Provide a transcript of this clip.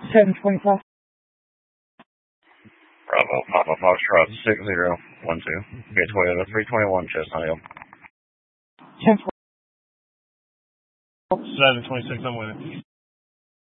1025. Bravo, Papa Foxtrot 6012. Okay, Toyota 321 Chestnut Hill. 10 726, I'm with it.